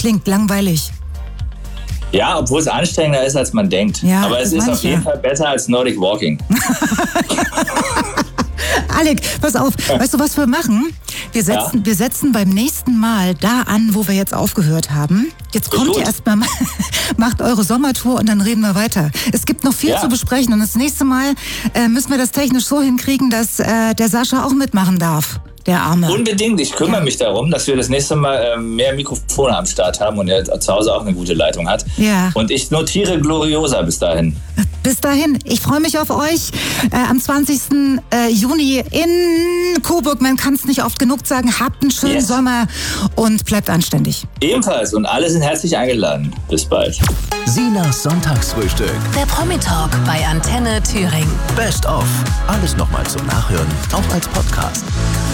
klingt langweilig. Ja, obwohl es anstrengender ist, als man denkt. Ja, aber es ist auf jeden Fall besser als Nordic Walking. Alec, pass auf, weißt du, was wir machen? Wir setzen beim nächsten Mal da an, wo wir jetzt aufgehört haben. Jetzt kommt ihr erstmal, macht eure Sommertour und dann reden wir weiter. Es gibt noch viel zu besprechen und das nächste Mal müssen wir das technisch so hinkriegen, dass der Sascha auch mitmachen darf. Der Arme. Unbedingt. Ich kümmere mich darum, dass wir das nächste Mal mehr Mikrofone am Start haben und er zu Hause auch eine gute Leitung hat. Ja. Und ich notiere Gloriosa bis dahin. Bis dahin. Ich freue mich auf euch am 20. Juni in Coburg. Man kann es nicht oft genug sagen. Habt einen schönen Sommer und bleibt anständig. Ebenfalls. Und alle sind herzlich eingeladen. Bis bald. Sinas Sonntagsfrühstück. Der Promi-Talk bei Antenne Thüringen. Best of. Alles nochmal zum Nachhören, auch als Podcast.